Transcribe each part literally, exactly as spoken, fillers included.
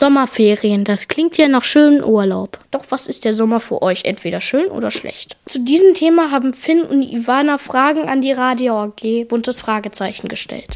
Sommerferien, das klingt ja nach schönem Urlaub. Doch was ist der Sommer für euch? Entweder schön oder schlecht? Zu diesem Thema haben Finn und Ivana Fragen an die Radio A G buntes Fragezeichen gestellt.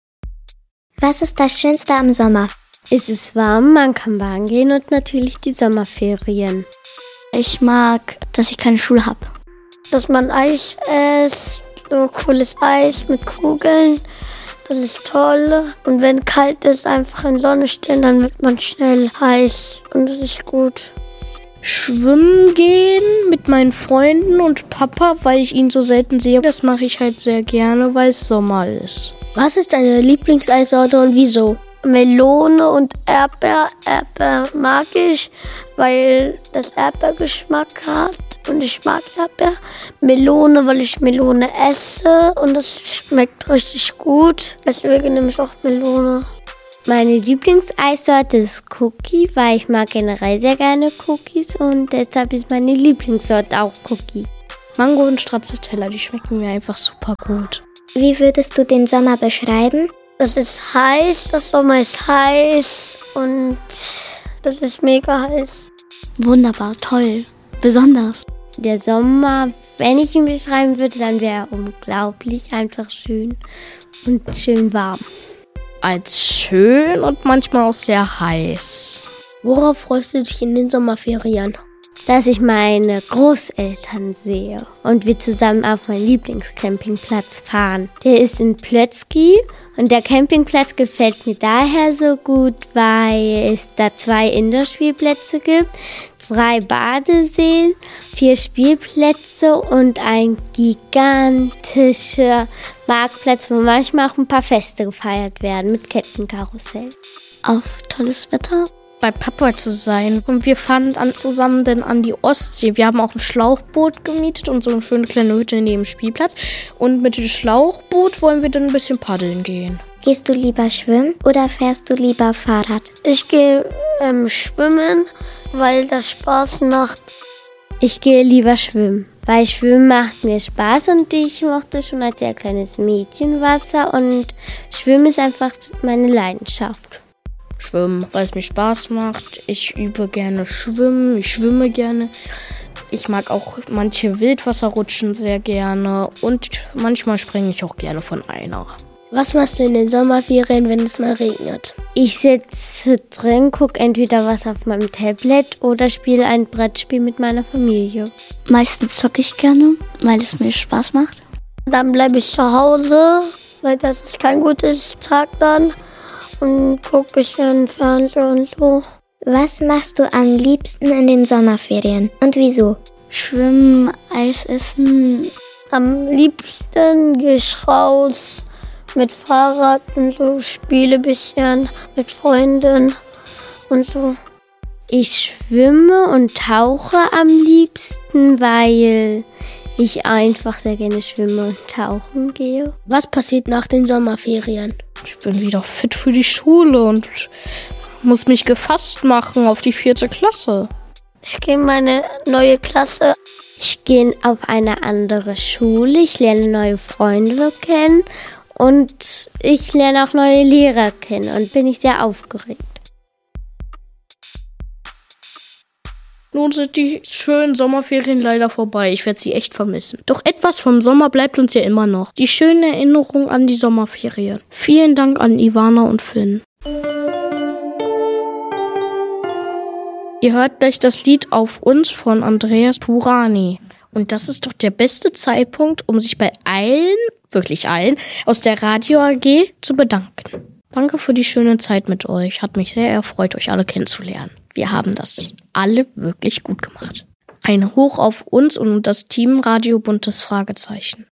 Was ist das Schönste am Sommer? Es ist warm, man kann baden gehen und natürlich die Sommerferien. Ich mag, dass ich keine Schule habe. Dass man Eis isst, so cooles Eis mit Kugeln. Das ist toll. Und wenn kalt ist, einfach in Sonne stehen, dann wird man schnell heiß. Und das ist gut. Schwimmen gehen mit meinen Freunden und Papa, weil ich ihn so selten sehe. Das mache ich halt sehr gerne, weil es Sommer ist. Was ist deine Lieblingseissorte und wieso? Melone und Erdbeer. Erdbeer mag ich, weil das Erdbeergeschmack hat. Und ich mag Erdbeer. Melone, weil ich Melone esse und das schmeckt richtig gut. Deswegen nehme ich auch Melone. Meine Lieblingseissorte ist Cookie, weil ich mag generell sehr gerne Cookies und deshalb ist meine Lieblingssorte auch Cookie. Mango und Stracciatella, die schmecken mir einfach super gut. Wie würdest du den Sommer beschreiben? Das ist heiß, das Sommer ist heiß und das ist mega heiß. Wunderbar, toll, besonders. Der Sommer, wenn ich ihn beschreiben würde, dann wäre er unglaublich, einfach schön und schön warm. Als schön und manchmal auch sehr heiß. Worauf freust du dich in den Sommerferien? Dass ich meine Großeltern sehe und wir zusammen auf meinen Lieblingscampingplatz fahren. Der ist in Plötzky und der Campingplatz gefällt mir daher so gut, weil es da zwei Indoor-Spielplätze gibt, drei Badeseen, vier Spielplätze und ein gigantischer Marktplatz, wo manchmal auch ein paar Feste gefeiert werden mit Kettenkarussell. Auf tolles Wetter. Bei Papa zu sein. Und wir fahren dann zusammen dann an die Ostsee. Wir haben auch ein Schlauchboot gemietet und so eine schöne kleine Hütte neben dem Spielplatz. Und mit dem Schlauchboot wollen wir dann ein bisschen paddeln gehen. Gehst du lieber schwimmen oder fährst du lieber Fahrrad? Ich gehe ähm, schwimmen, weil das Spaß macht. Ich gehe lieber schwimmen, weil Schwimmen macht mir Spaß und ich mochte schon als sehr kleines Mädchen Wasser und Schwimmen ist einfach meine Leidenschaft. Schwimmen, weil es mir Spaß macht. Ich übe gerne Schwimmen, ich schwimme gerne. Ich mag auch manche Wildwasserrutschen sehr gerne und manchmal springe ich auch gerne von einer. Was machst du in den Sommerferien, wenn es mal regnet? Ich sitze drin, gucke entweder was auf meinem Tablet oder spiele ein Brettspiel mit meiner Familie. Meistens zocke ich gerne, weil es mir Spaß macht. Dann bleibe ich zu Hause, weil das ist kein gutes Tag dann. Und guck ein bisschen Fernsehen und so. Was machst du am liebsten in den Sommerferien und wieso? Schwimmen, Eis essen. Am liebsten gehe ich raus mit Fahrrad und so, spiele ein bisschen mit Freunden und so. Ich schwimme und tauche am liebsten, weil ich einfach sehr gerne schwimmen und tauchen gehe. Was passiert nach den Sommerferien? Ich bin wieder fit für die Schule und muss mich gefasst machen auf die vierte Klasse. Ich gehe in meine neue Klasse. Ich gehe auf eine andere Schule, ich lerne neue Freunde kennen und ich lerne auch neue Lehrer kennen und bin ich sehr aufgeregt. Nun sind die schönen Sommerferien leider vorbei. Ich werde sie echt vermissen. Doch etwas vom Sommer bleibt uns ja immer noch. Die schöne Erinnerung an die Sommerferien. Vielen Dank an Ivana und Finn. Ihr hört gleich das Lied Auf uns von Andreas Purani. Und das ist doch der beste Zeitpunkt, um sich bei allen, wirklich allen, aus der Radio A G zu bedanken. Danke für die schöne Zeit mit euch. Hat mich sehr erfreut, euch alle kennenzulernen. Wir haben das alle wirklich gut gemacht. Ein Hoch auf uns und das Team Radio buntes Fragezeichen.